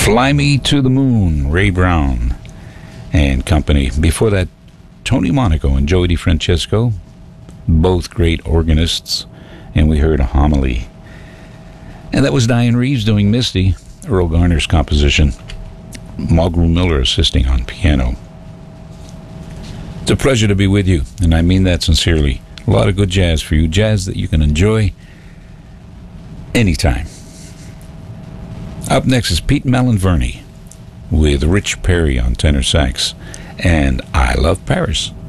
Fly Me to the Moon, Ray Brown and company. Before that, Tony Monaco and Joey DeFrancesco, both great organists, and we heard a homily. And that was Diane Reeves doing Misty, Earl Garner's composition. Mulgrew Miller assisting on piano. It's a pleasure to be with you, and I mean that sincerely. A lot of good jazz for you, jazz that you can enjoy anytime. Up next is Pete Malinverni with Rich Perry on tenor sax, and I Love Paris.